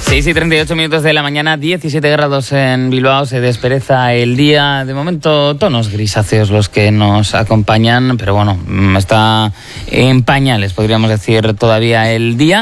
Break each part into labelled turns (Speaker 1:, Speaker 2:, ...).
Speaker 1: 6:38 de la mañana, 17 grados en Bilbao, se despereza el día. De momento, tonos grisáceos los que nos acompañan, pero bueno, está en pañales, podríamos decir, todavía el día.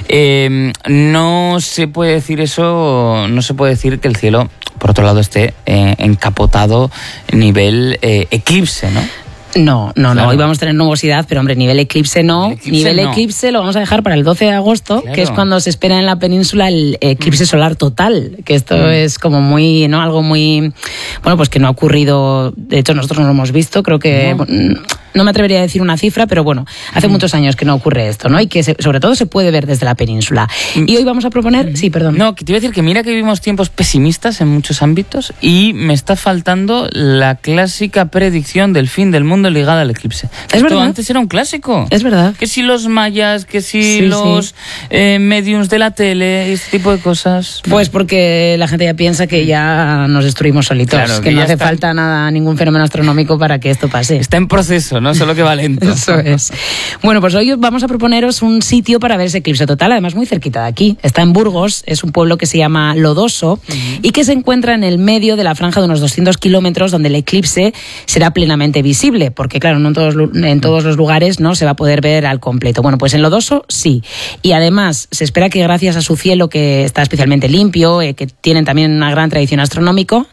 Speaker 1: No se puede decir eso, no se puede decir que el cielo, por otro lado, esté encapotado nivel eclipse, ¿no?
Speaker 2: No, claro. Hoy vamos a tener nubosidad, pero hombre, nivel eclipse no. Nivel eclipse lo vamos a dejar para el 12 de agosto, claro, que es cuando se espera en la península el eclipse solar total, que esto es como muy, ¿no? Algo muy, bueno, pues que no ha ocurrido, de hecho nosotros no lo hemos visto, creo que... No me atrevería a decir una cifra, pero bueno, hace muchos años que no ocurre esto, ¿no? Y que sobre todo se puede ver desde la península. Y hoy vamos a proponer... Sí, perdón.
Speaker 1: No, que te iba a decir que mira que vivimos tiempos pesimistas en muchos ámbitos y me está faltando la clásica predicción del fin del mundo ligada al eclipse.
Speaker 2: Es verdad.
Speaker 1: Antes era un clásico.
Speaker 2: Es verdad.
Speaker 1: Que si los mayas, que si los mediums de la tele, este tipo de cosas.
Speaker 2: Pues porque la gente ya piensa que ya nos destruimos solitos, claro, que no hace falta nada, ningún fenómeno astronómico para que esto pase.
Speaker 1: Está en proceso, no solo que va lento.
Speaker 2: Eso es. Bueno, pues hoy vamos a proponeros un sitio para ver ese eclipse total, además muy cerquita de aquí. Está en Burgos, es un pueblo que se llama Lodoso y que se encuentra en el medio de la franja de unos 200 kilómetros donde el eclipse será plenamente visible, porque claro, no en todos los lugares no se va a poder ver al completo. Bueno, pues en Lodoso sí. Y además se espera que gracias a su cielo, que está especialmente limpio, que tienen también una gran tradición astronómica,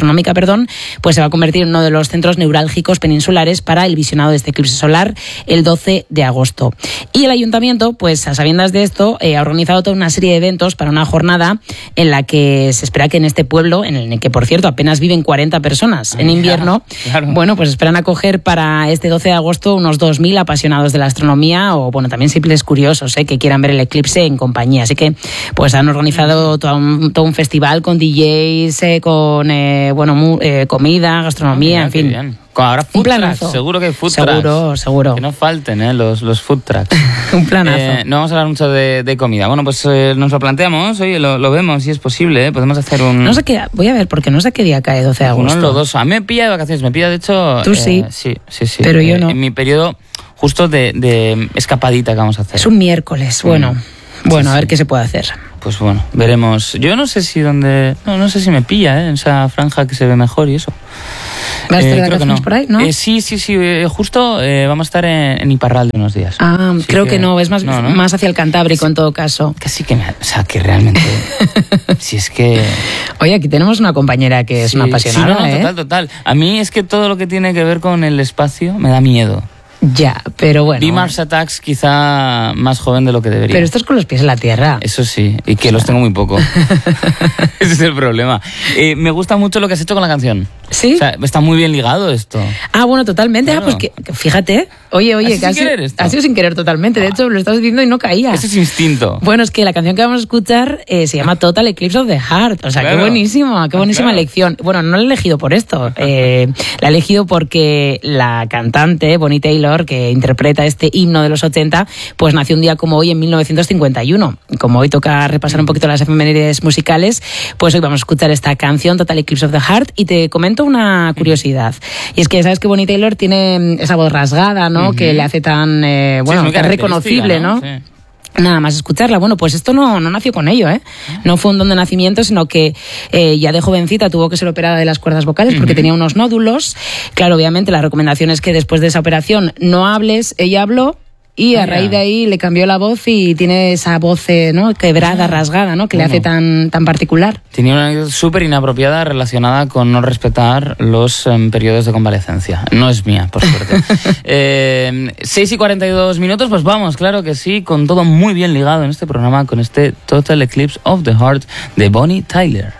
Speaker 2: pues se va a convertir en uno de los centros neurálgicos peninsulares para el visionado de este eclipse solar el 12 de agosto. Y el ayuntamiento, pues a sabiendas de esto, ha organizado toda una serie de eventos para una jornada en la que se espera que en este pueblo, en el que por cierto apenas viven 40 personas en invierno, claro. Bueno, pues esperan acoger para este 12 de agosto unos 2.000 apasionados de la astronomía o bueno, también simples curiosos que quieran ver el eclipse en compañía. Así que pues han organizado todo un festival con DJs, con comida, gastronomía, en fin.
Speaker 1: Bien. Ahora food trucks, seguro que hay food trucks.
Speaker 2: Seguro.
Speaker 1: Que no falten los food trucks.
Speaker 2: Un planazo.
Speaker 1: No vamos a hablar mucho de comida. Bueno, pues nos lo planteamos, oye, lo vemos si es posible, podemos hacer un...
Speaker 2: No sé qué, voy a ver, porque no sé qué día cae 12 de agosto.
Speaker 1: No, Lodoso. A mí me pilla de vacaciones, me pilla de hecho...
Speaker 2: Tú sí.
Speaker 1: Sí.
Speaker 2: Pero yo no.
Speaker 1: En mi periodo justo de escapadita que vamos a hacer.
Speaker 2: Es un miércoles, bueno, a ver qué se puede hacer.
Speaker 1: Pues bueno, veremos. Yo no sé si no sé si me pilla, en esa franja que se ve mejor y eso.
Speaker 2: ¿Vas a estar de vacaciones por ahí, no?
Speaker 1: Sí. Justo vamos a estar en Iparralde unos días.
Speaker 2: Sí, creo que no, es más hacia el Cantábrico en todo caso.
Speaker 1: Casi que que realmente... si es que...
Speaker 2: Oye, aquí tenemos una compañera que es una apasionada,
Speaker 1: total. A mí es que todo lo que tiene que ver con el espacio me da miedo.
Speaker 2: Ya, pero bueno.
Speaker 1: Vi Mars Attacks quizá más joven de lo que debería.
Speaker 2: Pero esto es con los pies en la tierra.
Speaker 1: Eso sí, y que los tengo muy poco. Ese es el problema. Me gusta mucho lo que has hecho con la canción.
Speaker 2: ¿Sí?
Speaker 1: O sea, está muy bien ligado esto.
Speaker 2: Bueno, totalmente.
Speaker 1: Claro.
Speaker 2: Pues que fíjate. Oye,
Speaker 1: ha
Speaker 2: sido sin querer totalmente. De hecho, lo estás diciendo y no caía.
Speaker 1: Eso es instinto.
Speaker 2: Bueno, es que la canción que vamos a escuchar se llama Total Eclipse of the Heart. O sea, claro. Qué buenísima elección. Bueno, no la he elegido por esto. La he elegido porque la cantante, Bonnie Tyler, que interpreta este himno de los 80, pues nació un día como hoy en 1951. Como hoy toca repasar un poquito las efemérides musicales, pues hoy vamos a escuchar esta canción, Total Eclipse of the Heart, y te comento una curiosidad. Y es que sabes que Bonnie Tyler tiene esa voz rasgada, ¿no? Que le hace tan, tan reconocible, ¿no? Sí. Nada más escucharla. Bueno, pues esto no nació con ello, No fue un don de nacimiento, sino que ya de jovencita tuvo que ser operada de las cuerdas vocales porque tenía unos nódulos. Claro, obviamente la recomendación es que después de esa operación no hables. Ella habló y a raíz de ahí le cambió la voz y tiene esa voz quebrada, rasgada, ¿no? Que le hace tan particular.
Speaker 1: Tenía una actitud súper inapropiada relacionada con no respetar los periodos de convalecencia. No es mía, por suerte. 6:42, pues vamos, claro que sí, con todo muy bien ligado en este programa, con este Total Eclipse of the Heart de Bonnie Tyler.